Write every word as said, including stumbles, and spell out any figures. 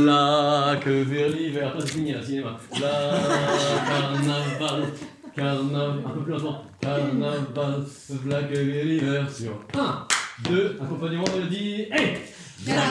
V'là que vers l'hiver. Toi, c'est fini, là, cinéma. V'là carnaval, carnaval, un peu plus lentement. Carnaval, v'là que vers l'hiver sur un, deux, accompagnement mélodie, et